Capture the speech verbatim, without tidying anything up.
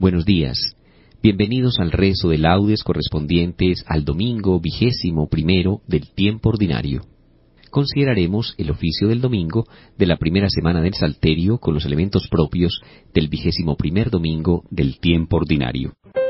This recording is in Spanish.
Buenos días. Bienvenidos al rezo de laudes correspondientes al domingo vigésimo primero del tiempo ordinario. Consideraremos el oficio del domingo de la primera semana del Salterio con los elementos propios del vigésimo primer domingo del tiempo ordinario.